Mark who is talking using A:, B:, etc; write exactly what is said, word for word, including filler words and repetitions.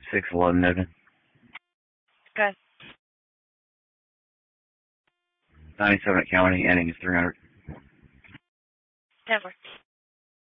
A: six eleven Newton.
B: Okay.
A: ninety-seven at County, ending is three hundred.
B: Ten four.